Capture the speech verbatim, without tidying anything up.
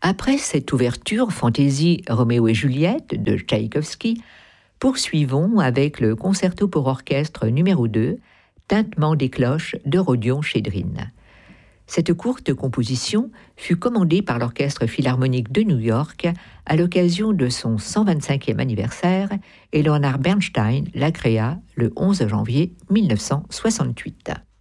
Après cette ouverture fantaisie Roméo et Juliette de Tchaïkovski, poursuivons avec le concerto pour orchestre numéro deux, Tintement des cloches de Rodion Chédrine. Cette courte composition fut commandée par l'Orchestre philharmonique de New York à l'occasion de son cent vingt-cinquième anniversaire et Leonard Bernstein la créa le onze janvier mille neuf cent soixante-huit.